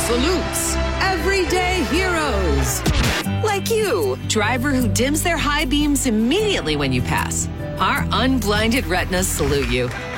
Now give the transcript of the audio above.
salutes everyday heroes. Like you, driver who dims their high beams immediately when you pass. Our unblinded retinas salute you.